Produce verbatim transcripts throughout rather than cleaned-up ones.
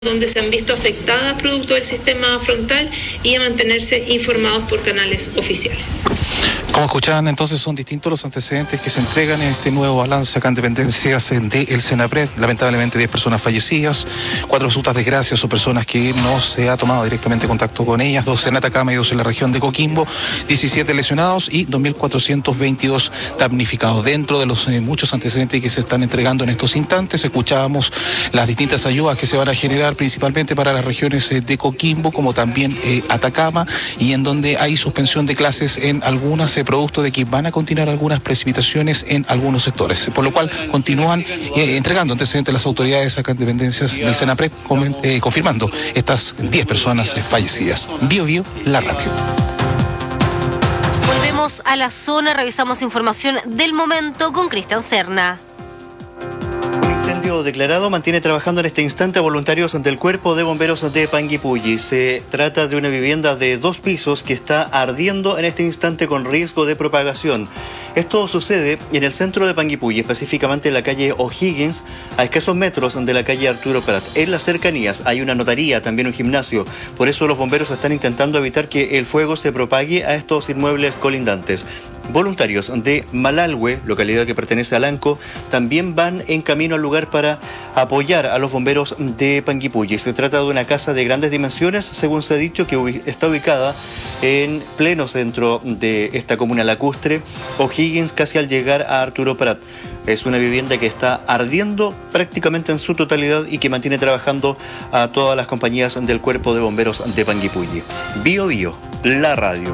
donde se han visto afectadas producto del sistema frontal y a mantenerse informados por canales oficiales. Como escuchaban, entonces son distintos los antecedentes que se entregan en este nuevo balance acá en dependencias del Senapred. Lamentablemente diez personas fallecidas, cuatro resultas desgracias o personas que no se ha tomado directamente contacto con ellas, dos en Atacama y dos en la región de Coquimbo, diecisiete lesionados y dos mil cuatrocientos veintidós damnificados. Dentro de los eh, muchos antecedentes que se están entregando en estos instantes, escuchábamos las distintas ayudas que se van a generar principalmente para las regiones eh, de Coquimbo como también eh, Atacama, y en donde hay suspensión de clases en algunas eh, producto de que van a continuar algunas precipitaciones en algunos sectores, por lo cual continúan eh, entregando antecedentes las autoridades acá en dependencias del Senapred, eh, confirmando estas diez personas eh, fallecidas. Bio Bio, la radio. Volvemos a la zona, revisamos información del momento con Cristian Serna. Incendio declarado mantiene trabajando en este instante a voluntarios del Cuerpo de Bomberos de Panguipulli. Se trata de una vivienda de dos pisos que está ardiendo en este instante con riesgo de propagación. Esto sucede en el centro de Panguipulli, específicamente en la calle O'Higgins, a escasos metros de la calle Arturo Prat. En las cercanías hay una notaría, también un gimnasio. Por eso los bomberos están intentando evitar que el fuego se propague a estos inmuebles colindantes. Voluntarios de Malalhue, localidad que pertenece a Lanco, también van en camino al lugar para apoyar a los bomberos de Panguipulli. Se trata de una casa de grandes dimensiones, según se ha dicho, que está ubicada en pleno centro de esta comuna lacustre, O'Higgins, casi al llegar a Arturo Prat. Es una vivienda que está ardiendo prácticamente en su totalidad y que mantiene trabajando a todas las compañías del Cuerpo de Bomberos de Panguipulli. Bio Bio, la radio.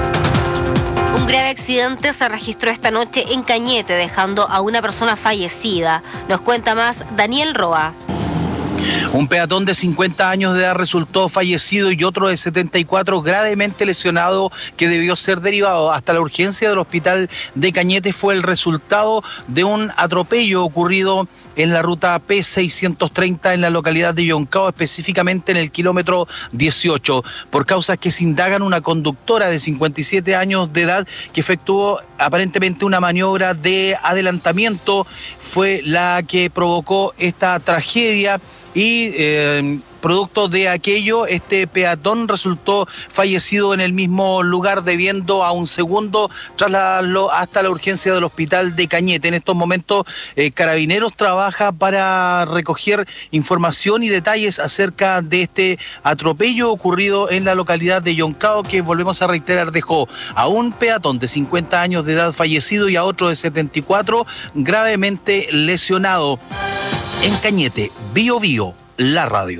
Un grave accidente se registró esta noche en Cañete, dejando a una persona fallecida. Nos cuenta más Daniel Roa. Un peatón de cincuenta años de edad resultó fallecido y otro de setenta y cuatro gravemente lesionado, que debió ser derivado hasta la urgencia del hospital de Cañete. Fue el resultado de un atropello ocurrido en la ruta P seiscientos treinta en la localidad de Yoncao, específicamente en el kilómetro dieciocho. Por causas que se indagan, una conductora de cincuenta y siete años de edad que efectuó aparentemente una maniobra de adelantamiento fue la que provocó esta tragedia. Y eh, producto de aquello, este peatón resultó fallecido en el mismo lugar, debiendo a un segundo trasladarlo hasta la urgencia del hospital de Cañete. En estos momentos, eh, Carabineros trabaja para recoger información y detalles acerca de este atropello ocurrido en la localidad de Yoncao, que, volvemos a reiterar, dejó a un peatón de cincuenta años de edad fallecido y a otro de setenta y cuatro gravemente lesionado. En Cañete, Bio Bio, la radio.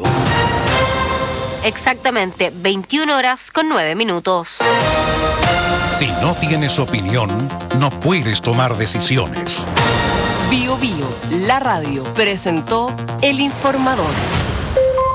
Exactamente, veintiuna horas con nueve minutos. Si no tienes opinión, no puedes tomar decisiones. Bio Bio, la radio, presentó El Informador.